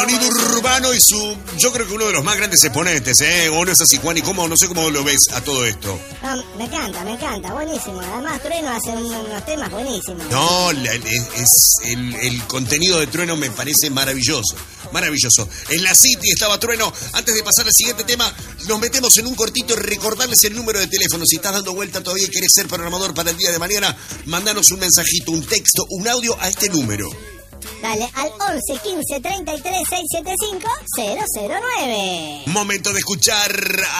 Sonido urbano y yo creo que uno de los más grandes exponentes, ¿O no es así, Juan? ¿Y cómo? No sé cómo lo ves a todo esto. No, me encanta, buenísimo. Además, Trueno hace unos temas buenísimos. No, el contenido de Trueno me parece maravilloso. Maravilloso. En la City estaba Trueno. Antes de pasar al siguiente tema, nos metemos en un cortito y recordarles el número de teléfono. Si estás dando vuelta todavía y querés ser programador para el día de mañana, mandanos un mensajito, un texto, un audio a este número. Dale al 11 15 33 675 009. Momento de escuchar